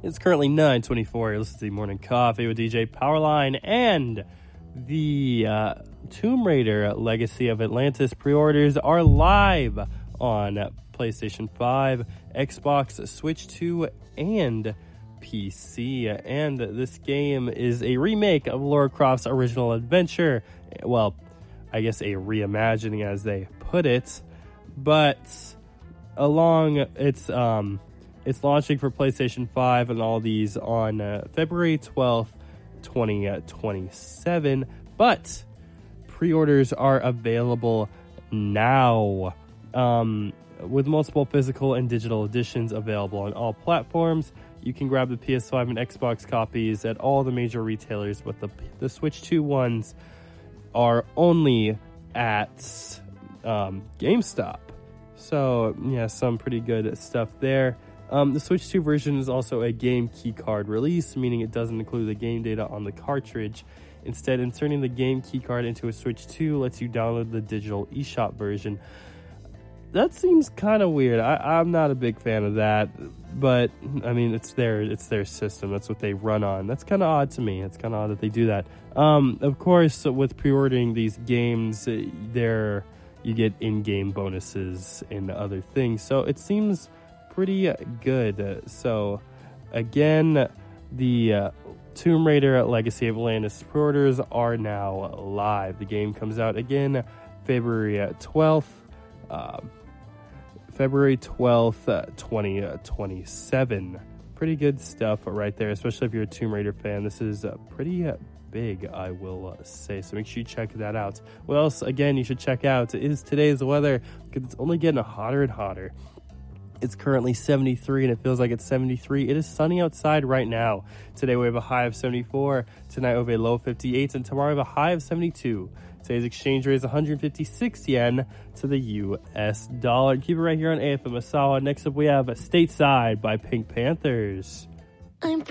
It's currently 9:24. You're listening to the Morning Coffee with DJ Powerline, and the Tomb Raider Legacy of Atlantis pre-orders are live on PlayStation 5, Xbox, Switch 2, and PC. And this game is a remake of Lara Croft's original adventure. Well, I guess a reimagining, as they put it. But it's launching for PlayStation 5 and all these on February 12th, 2027. But pre-orders are available now, with multiple physical and digital editions available on all platforms. You can grab the PS5 and Xbox copies at all the major retailers, but the Switch 2 ones are only at GameStop. So, yeah, some pretty good stuff there. The Switch 2 version is also a game keycard release, meaning it doesn't include the game data on the cartridge. Instead, inserting the game keycard into a Switch 2 lets you download the digital eShop version. That seems kind of weird. I'm not a big fan of that, but I mean, it's their system. That's what they run on. That's kind of odd to me. It's kind of odd that they do that. Of course, with pre-ordering these games, you get in-game bonuses and other things. So it seems pretty good. So again, the Tomb Raider Legacy of Atlantis pre-orders are now live. The game comes out again February 12th, 2027. Pretty good stuff right there, especially if you're a Tomb Raider fan. This is pretty big, I will say. So make sure you check that out. What else, again, you should check out is today's weather, because it's only getting hotter and hotter. It's currently 73, and it feels like it's 73. It is sunny outside right now. Today we have a high of 74. Tonight we have a low of 58, and tomorrow we have a high of 72. Today's exchange rate is 156 yen to the U.S. dollar. Keep it right here on AFM Asawa. Next up we have Stateside by Pink Panthers. I'm